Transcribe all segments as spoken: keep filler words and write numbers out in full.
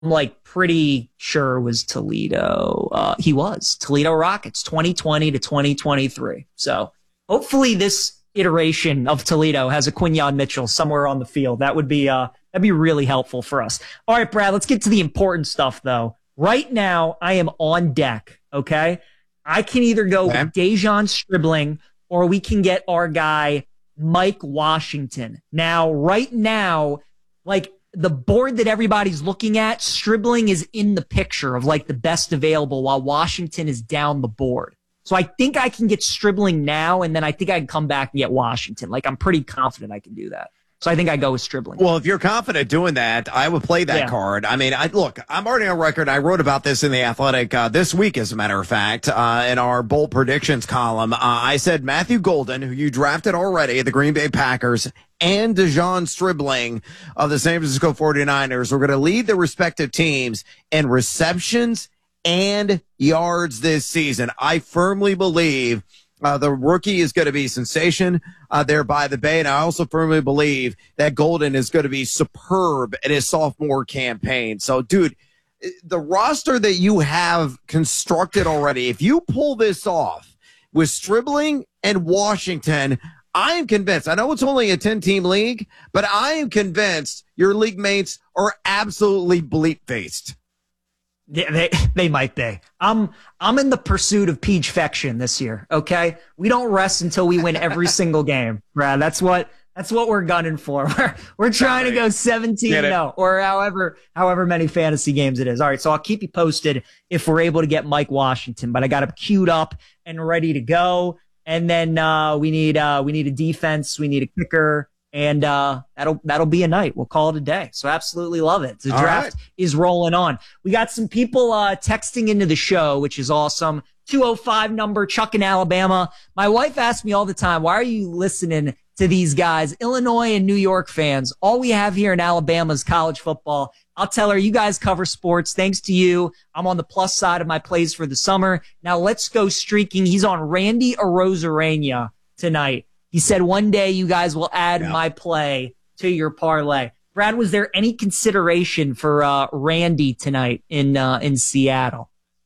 I'm like pretty sure it was Toledo. Uh, he was Toledo Rockets twenty twenty to twenty twenty-three. So hopefully this iteration of Toledo has a Quinyon Mitchell somewhere on the field. That would be uh that'd be really helpful for us. All right, Brad, let's get to the important stuff though. Right now, I am on deck. Okay, I can either go okay. with Dejan Stribling or we can get our guy Mike Washington. Now, right now, like the board that everybody's looking at, Stribling is in the picture of like the best available while Washington is down the board. So I think I can get Stribling now, and then I think I can come back and get Washington. Like, I'm pretty confident I can do that. So I think I go with Stribling. Well, if you're confident doing that, I would play that yeah. card. I mean, I look, I'm already on record. I wrote about this in The Athletic uh, this week, as a matter of fact, uh, in our bold predictions column. Uh, I said Matthew Golden, who you drafted already, the Green Bay Packers, and Dejan Stribling of the San Francisco forty-niners were going to lead their respective teams in receptions and yards this season. I firmly believe Uh, the rookie is going to be sensation uh, there by the Bay. And I also firmly believe that Golden is going to be superb in his sophomore campaign. So, dude, the roster that you have constructed already, if you pull this off with Stribling and Washington, I am convinced. I know it's only a ten-team league, but I am convinced your league mates are absolutely bleep-faced. Yeah, they they might be. I'm I'm in the pursuit of Peach-fection this year. Okay, we don't rest until we win every single game, Brad. That's what that's what we're gunning for. We're we're trying to go seventeen and oh, or however however many fantasy games it is. All right, so I'll keep you posted if we're able to get Mike Washington. But I got him queued up and ready to go. And then uh, we need uh, we need a defense. We need a kicker. And uh, that'll that'll be a night. We'll call it a day. So absolutely love it. The All draft right. is rolling on. We got some people uh, texting into the show, which is awesome. two oh five number, Chuck in Alabama. My wife asks me all the time, why are you listening to these guys? Illinois and New York fans. All we have here in Alabama is college football. I'll tell her, you guys cover sports. Thanks to you, I'm on the plus side of my plays for the summer. Now let's go streaking. He's on Randy Arozarena tonight. He said one day you guys will add yeah. my play to your parlay. Brad, was there any consideration for uh, Randy tonight in uh, in Seattle?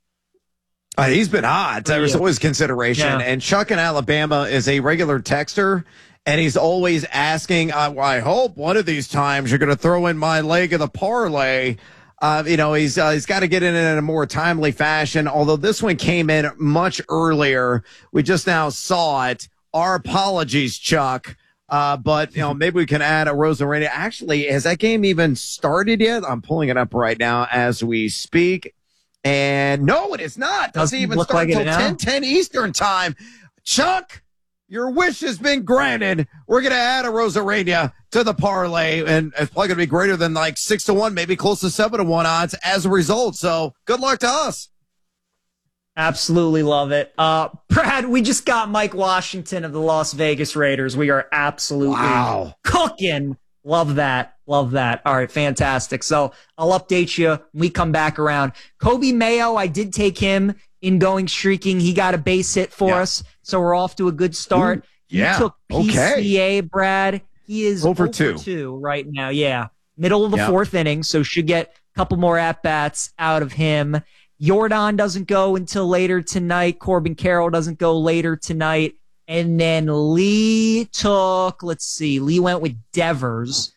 Uh, he's been hot. There was always consideration. Yeah. And Chuck in Alabama is a regular texter, and he's always asking, uh, well, I hope one of these times you're going to throw in my leg of the parlay. Uh, you know, he's uh, he's got to get in in a more timely fashion, although this one came in much earlier. We just now saw it. Our apologies, Chuck. Uh, but, you know, maybe we can add a Arozarena. Actually, has that game even started yet? I'm pulling it up right now as we speak. And no, it is not. Doesn't, Doesn't even start like until ten ten Eastern time. Chuck, your wish has been granted. We're going to add a Arozarena to the parlay, and it's probably going to be greater than like six to one, maybe close to seven to one odds as a result. So good luck to us. Absolutely love it. Uh, Brad, we just got Mike Washington of the Las Vegas Raiders. We are absolutely wow. cooking. Love that. Love that. All right, fantastic. So I'll update you when we come back around. Kobe Mayo, I did take him in going streaking. He got a base hit for yeah. us, so we're off to a good start. Ooh, yeah. He took P C A, okay. Brad. He is over two. two right now. Yeah, middle of the yeah. fourth inning, so should get a couple more at-bats out of him. Jordan doesn't go until later tonight. Corbin Carroll doesn't go later tonight. And then Lee took, let's see, Lee went with Devers.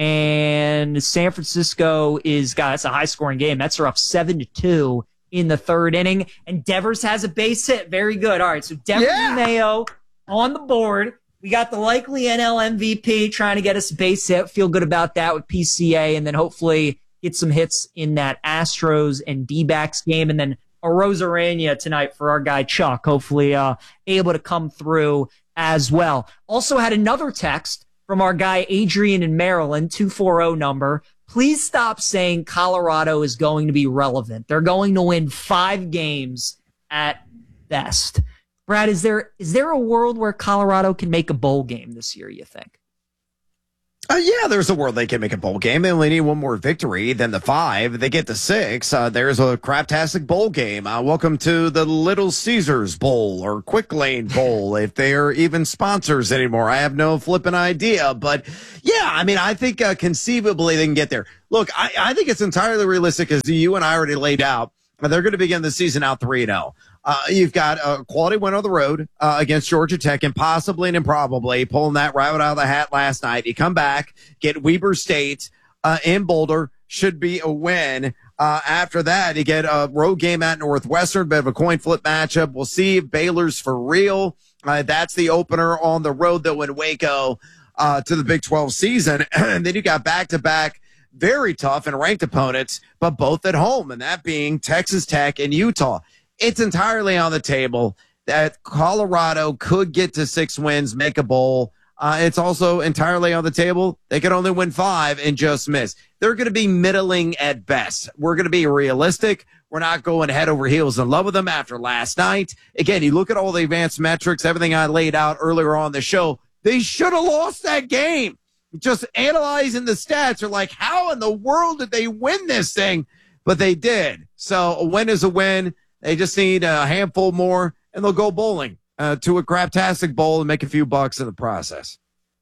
And San Francisco is, got, it's a high-scoring game. Mets are up seven to two in the third inning. And Devers has a base hit. Very good. All right, so Devers yeah. and Mayo on the board. We got the likely N L M V P trying to get us a base hit. Feel good about that with P C A. And then hopefully get some hits in that Astros and D-backs game. And then a Arozarena tonight for our guy Chuck, hopefully uh, able to come through as well. Also had another text from our guy Adrian in Maryland, two four zero number. Please stop saying Colorado is going to be relevant. They're going to win five games at best. Brad, is there is there a world where Colorado can make a bowl game this year, you think? Uh, yeah, there's a world they can make a bowl game. They only need one more victory than the five. They get to six. Uh, there's a craptastic bowl game. Uh, welcome to the Little Caesars Bowl or Quick Lane Bowl, if they're even sponsors anymore. I have no flipping idea. But, yeah, I mean, I think uh, conceivably they can get there. Look, I, I think it's entirely realistic, as you and I already laid out. They're going to begin the season out three and oh. Uh, you've got a quality win on the road uh, against Georgia Tech, and possibly and improbably pulling that rabbit out of the hat last night. You come back, get Weber State uh, in Boulder, should be a win. Uh, after that, you get a road game at Northwestern, bit of a coin flip matchup. We'll see if Baylor's for real. Uh, that's the opener on the road, though, in Waco uh, to the Big twelve season. And then you got back-to-back very tough and ranked opponents, but both at home, and that being Texas Tech and Utah. It's entirely on the table that Colorado could get to six wins, make a bowl. Uh, it's also entirely on the table they could only win five and just miss. They're going to be middling at best. We're going to be realistic. We're not going head over heels in love with them after last night. Again, you look at all the advanced metrics, everything I laid out earlier on the show, they should have lost that game. Just analyzing the stats are like, how in the world did they win this thing? But they did. So a win is a win. They just need a handful more, and they'll go bowling uh, to a craptastic bowl and make a few bucks in the process.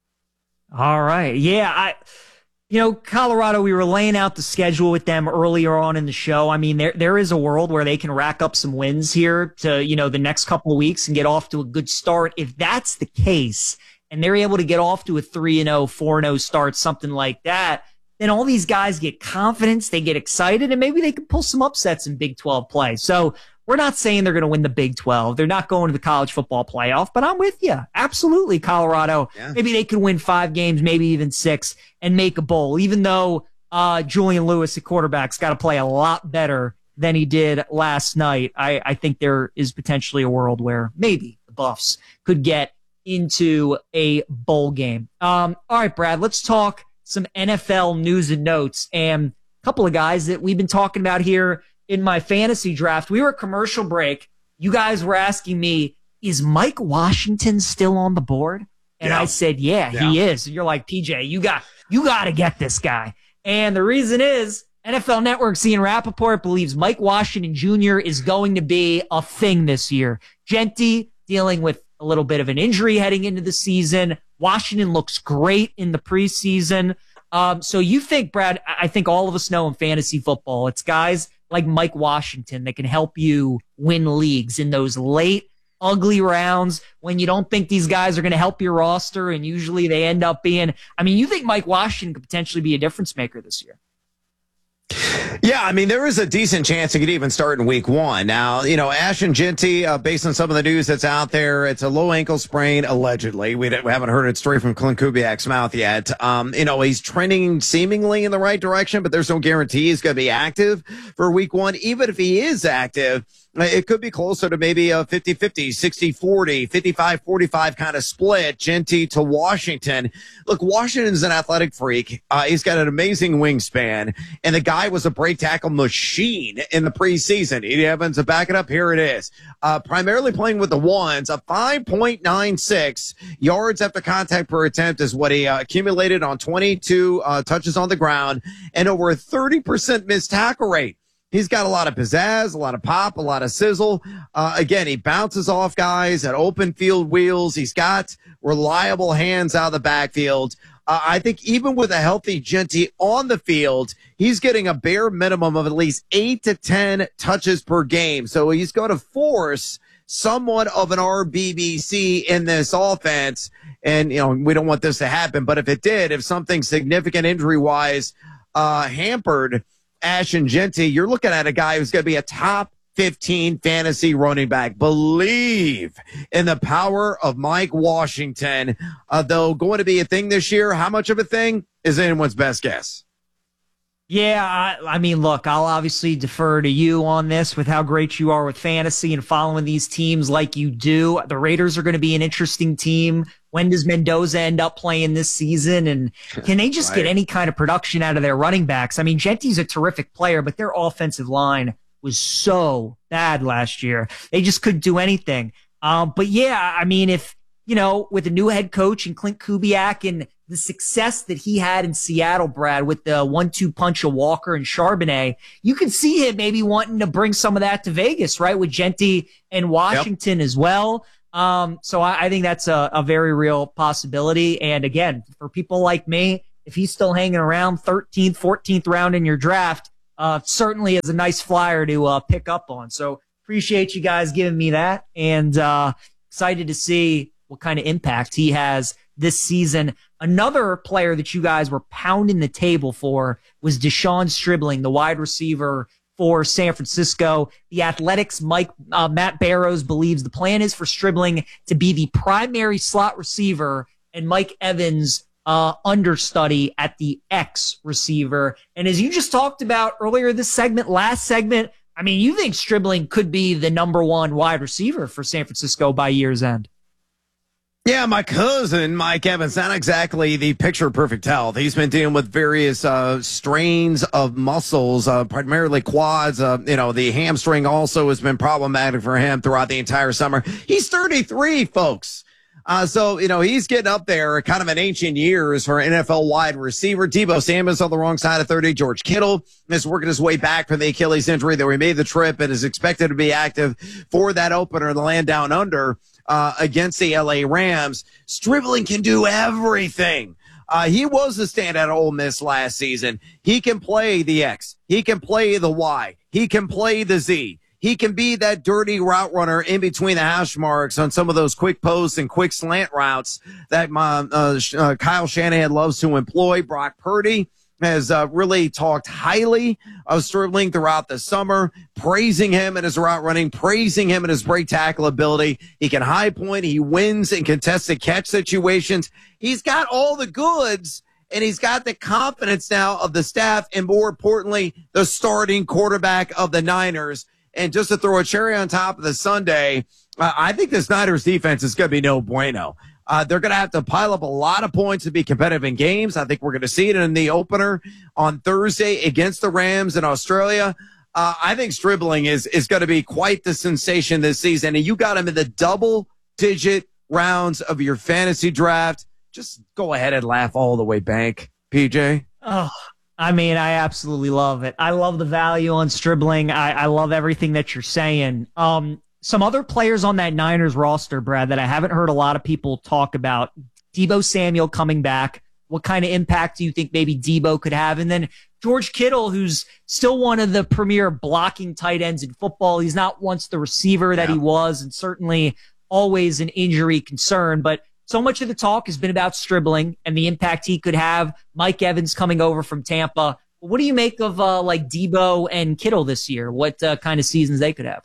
All right. Yeah, I, you know, Colorado, we were laying out the schedule with them earlier on in the show. I mean, there there is a world where they can rack up some wins here to, you know, the next couple of weeks and get off to a good start. If that's the case, and they're able to get off to a three and oh, four and oh start, something like that, then all these guys get confidence, they get excited, and maybe they can pull some upsets in Big twelve play. So we're not saying they're going to win the Big twelve. They're not going to the college football playoff, but I'm with you. Absolutely, Colorado. Yeah. Maybe they could win five games, maybe even six, and make a bowl, even though uh, Julian Lewis at quarterback's got to play a lot better than he did last night. I, I think there is potentially a world where maybe the Buffs could get into a bowl game. Um, all right, Brad, let's talk some N F L news and notes, and a couple of guys that we've been talking about here in my fantasy draft. We were at commercial break. You guys were asking me, is Mike Washington still on the board? And yeah. I said, yeah, yeah, he is. And you're like, P J, you got, you got to get this guy. And the reason is N F L Network's Ian Rappaport believes Mike Washington Junior is going to be a thing this year. Genty dealing with a little bit of an injury heading into the season. Washington looks great in the preseason. Um, so you think, Brad, I think all of us know in fantasy football, it's guys like Mike Washington that can help you win leagues in those late, ugly rounds when you don't think these guys are going to help your roster, and usually they end up being, I mean, you think Mike Washington could potentially be a difference maker this year? Yeah, I mean, there is a decent chance he could even start in week one. Now, you know, Ashton Genty, uh, based on some of the news that's out there, it's a low ankle sprain, allegedly. We, we haven't heard it straight from Clint Kubiak's mouth yet. Um, you know, he's trending seemingly in the right direction, but there's no guarantee he's going to be active for week one. Even if he is active, it could be closer to maybe a fifty fifty, sixty forty, fifty-five forty-five kind of split, Genty to Washington. Look, Washington's an athletic freak. Uh, he's got an amazing wingspan, and the guy was a break tackle machine in the preseason. Edie Evans, to back it up, here it is. Uh, primarily playing with the ones, a five point nine six yards after contact per attempt is what he uh, accumulated on twenty-two uh, touches on the ground, and over a thirty percent missed tackle rate. He's got a lot of pizzazz, a lot of pop, a lot of sizzle. Uh, again, he bounces off guys at open field wheels. He's got reliable hands out of the backfield. Uh, I think even with a healthy Genty on the field, he's getting a bare minimum of at least eight to ten touches per game. So he's going to force somewhat of an R B B C in this offense. And, you know, we don't want this to happen, but if it did, if something significant injury-wise uh, hampered Ashton Genty, you're looking at a guy who's going to be a top fifteen fantasy running back. Believe in the power of Mike Washington. Uh, though going to be a thing this year, how much of a thing is anyone's best guess? Yeah, I, I mean, look, I'll obviously defer to you on this with how great you are with fantasy and following these teams like you do. The Raiders are going to be an interesting team. When does Mendoza end up playing this season? And can they just right. get any kind of production out of their running backs? I mean, Genty's a terrific player, but their offensive line was so bad last year. They just couldn't do anything. Um, but yeah, I mean, if, you know, with a new head coach and Clint Kubiak and the success that he had in Seattle, Brad, with the one two punch of Walker and Charbonnet, you can see him maybe wanting to bring some of that to Vegas, right, with Genty and Washington yep. as well. Um, so I, I think that's a, a very real possibility. And again, for people like me, if he's still hanging around thirteenth, fourteenth round in your draft, uh, certainly is a nice flyer to uh, pick up on. So appreciate you guys giving me that, and uh, excited to see what kind of impact he has this season. Another player that you guys were pounding the table for was Deshaun Stribling, the wide receiver for San Francisco. The Athletics' Mike uh, Matt Barrows believes the plan is for Stribling to be the primary slot receiver and Mike Evans uh, understudy at the X receiver. And as you just talked about earlier this segment, last segment, I mean, you think Stribling could be the number one wide receiver for San Francisco by year's end? Yeah, my cousin, Mike Evans, not exactly the picture of perfect health. He's been dealing with various uh, strains of muscles, uh, primarily quads. Uh, you know, the hamstring also has been problematic for him throughout the entire summer. He's thirty-three, folks. Uh, so, you know, he's getting up there kind of in ancient years for an N F L wide receiver. Deebo Samuel's on the wrong side of thirty. George Kittle is working his way back from the Achilles injury, though he made the trip and is expected to be active for that opener in the land down under uh, against the L A Rams. Stribling can do everything. Uh, he was a standout at Ole Miss last season. He can play the X. He can play the Y. He can play the Z. He can be that dirty route runner in between the hash marks on some of those quick posts and quick slant routes that uh, uh, uh, Kyle Shanahan loves to employ. Brock Purdy has uh, really talked highly of Stribling throughout the summer, praising him in his route running, praising him in his break tackle ability. He can high point. He wins in contested catch situations. He's got all the goods, and he's got the confidence now of the staff and, more importantly, the starting quarterback of the Niners. And just to throw a cherry on top of the sundae, uh, I think the Niners defense is going to be no bueno. Uh, they're going to have to pile up a lot of points to be competitive in games. I think we're going to see it in the opener on Thursday against the Rams in Australia. Uh, I think Stribling is, is going to be quite the sensation this season. And you got him in the double-digit rounds of your fantasy draft. Just go ahead and laugh all the way bank, P J. Oh, I mean, I absolutely love it. I love the value on Stribling. I, I love everything that you're saying. Um, some other players on that Niners roster, Brad, that I haven't heard a lot of people talk about. Deebo Samuel coming back. What kind of impact do you think maybe Deebo could have? And then George Kittle, who's still one of the premier blocking tight ends in football. He's not once the receiver that yeah. he was, and certainly always an injury concern, but so much of the talk has been about Stribling and the impact he could have. Mike Evans coming over from Tampa. What do you make of uh, like Deebo and Kittle this year? What uh, kind of seasons they could have?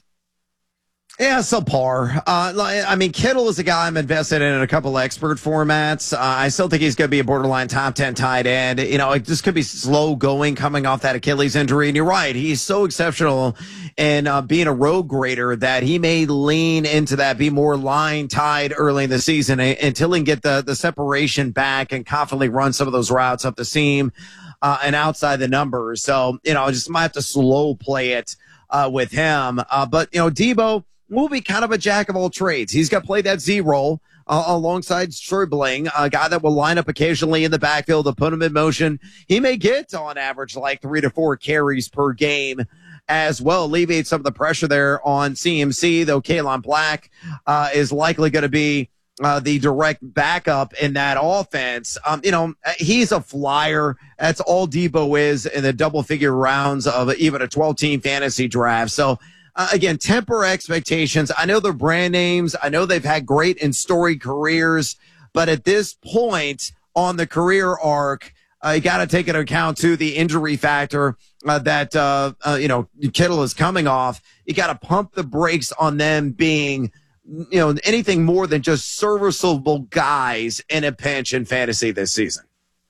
Yeah, subpar. Uh, I mean, Kittle is a guy I'm invested in in a couple expert formats. Uh, I still think he's going to be a borderline top ten tight end. You know, it just could be slow going coming off that Achilles injury. And you're right. He's so exceptional in uh, being a road grader that he may lean into that, be more line tied early in the season until he can get the, the separation back and confidently run some of those routes up the seam uh, and outside the numbers. So, you know, I just might have to slow play it uh, with him. Uh, but, you know, Deebo will be kind of a jack of all trades. He's got to play that Z role uh, alongside Stribling, a guy that will line up occasionally in the backfield to put him in motion. He may get on average like three to four carries per game as well, alleviate some of the pressure there on C M C, though Kalen Black uh, is likely going to be uh, the direct backup in that offense. Um, you know, he's a flyer. That's all Deebo is in the double figure rounds of even a twelve team fantasy draft. So, Uh, again, temper expectations. I know they're brand names. I know they've had great and storied careers, but at this point on the career arc, uh, you got to take into account too the injury factor uh, that uh, uh, you know Kittle is coming off. You got to pump the brakes on them being, you know, anything more than just serviceable guys in a pinch in fantasy this season.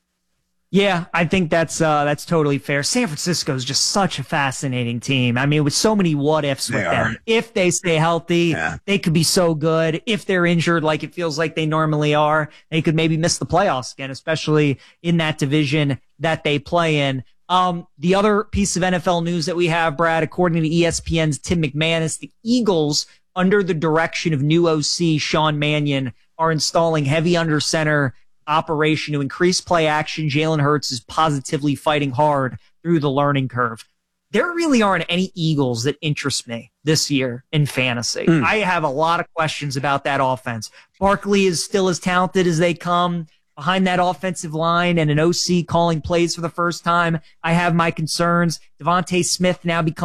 Yeah, I think that's uh, that's totally fair. San Francisco is just such a fascinating team. I mean, with so many what ifs with them. If they stay healthy, yeah. they could be so good. If they're injured, like it feels like they normally are, they could maybe miss the playoffs again, especially in that division that they play in. Um, the other piece of N F L news that we have, Brad, according to E S P N's Tim McManus, the Eagles, under the direction of new O C Sean Mannion, are installing heavy under center operation to increase play action. Jalen Hurts is positively fighting hard through the learning curve. There really aren't any Eagles that interest me this year in fantasy. Mm. I have a lot of questions about that offense. Barkley is still as talented as they come. Behind that offensive line and an O C calling plays for the first time, I have my concerns. Devontae Smith now becomes